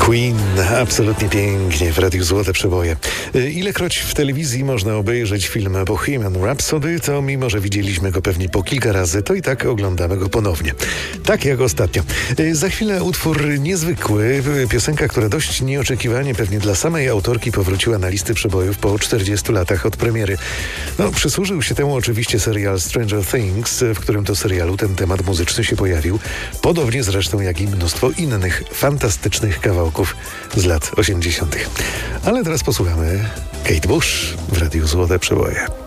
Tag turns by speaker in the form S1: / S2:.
S1: Queen, absolutnie pięknie w Radiu Złote Przeboje. Ilekroć w telewizji można obejrzeć film Bohemian Rhapsody, to mimo, że widzieliśmy go pewnie po kilka razy, to i tak oglądamy go ponownie. Tak jak ostatnio. Za chwilę utwór niezwykły, piosenka, która dość nieoczekiwanie pewnie dla samej autorki powróciła na listy przebojów po 40 latach od premiery. Przysłużył się temu oczywiście serial Stranger Things, w którym to serialu ten temat muzyczny się pojawił, podobnie zresztą jak i mnóstwo innych fantastycznych kawałków z lat 80. Ale teraz posłuchamy Kate Bush w Radiu Złote Przeboje.